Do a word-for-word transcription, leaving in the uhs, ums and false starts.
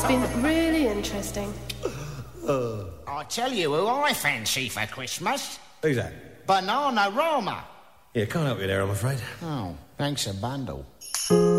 been really interesting. Uh. I'll tell you who I fancy for Christmas. Who's that? Banana Rama. Yeah, can't help you there, I'm afraid. Oh, thanks a bundle.